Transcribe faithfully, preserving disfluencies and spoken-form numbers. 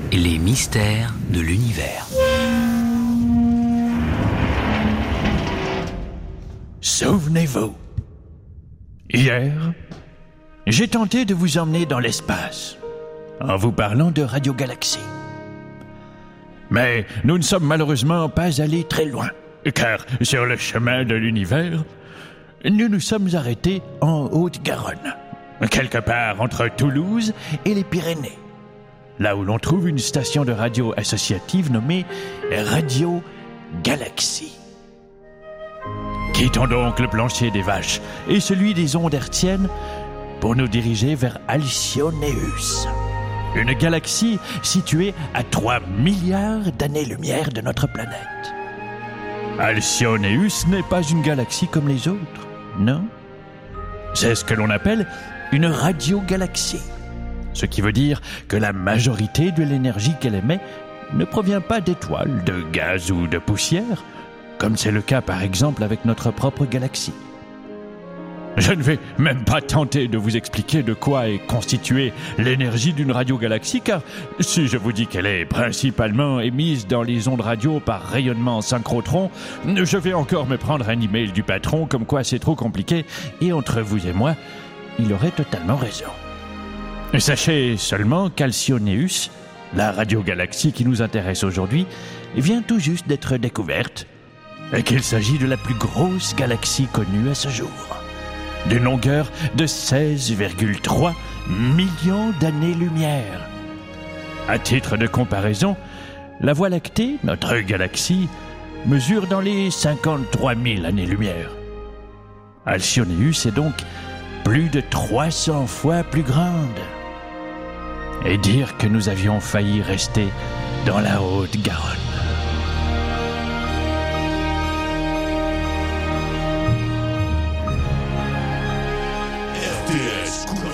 Les mystères de l'univers. Souvenez-vous, hier, j'ai tenté de vous emmener dans l'espace en vous parlant de Radio Galaxie. Mais nous ne sommes malheureusement pas allés très loin, car sur le chemin de l'univers, nous nous sommes arrêtés en Haute-Garonne, quelque part entre Toulouse et les Pyrénées, là où l'on trouve une station de radio associative nommée Radio Galaxie. Quittons donc le plancher des vaches et celui des ondes hertziennes pour nous diriger vers Alcyoneus, une galaxie située à trois milliards d'années-lumière de notre planète. Alcyoneus n'est pas une galaxie comme les autres, non. C'est ce que l'on appelle une radiogalaxie, ce qui veut dire que la majorité de l'énergie qu'elle émet ne provient pas d'étoiles, de gaz ou de poussière, comme c'est le cas par exemple avec notre propre galaxie. Je ne vais même pas tenter de vous expliquer de quoi est constituée l'énergie d'une radiogalaxie, car si je vous dis qu'elle est principalement émise dans les ondes radio par rayonnement synchrotron, je vais encore me prendre un email du patron comme quoi c'est trop compliqué, et entre vous et moi, il aurait totalement raison. Sachez seulement qu'Alcyoneus, la radiogalaxie qui nous intéresse aujourd'hui, vient tout juste d'être découverte, et qu'il s'agit de la plus grosse galaxie connue à ce jour, d'une longueur de seize virgule trois millions d'années-lumière. À titre de comparaison, la Voie lactée, notre galaxie, mesure dans les cinquante-trois mille années-lumière. Alcyoneus est donc plus de trois cents fois plus grande. Et dire que nous avions failli rester dans la Haute-Garonne. R T S